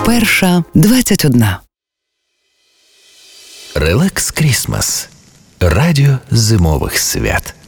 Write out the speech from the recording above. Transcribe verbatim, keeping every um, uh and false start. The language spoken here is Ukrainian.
Перша двадцять одна. Релакс Крісмас. Радіо зимових свят.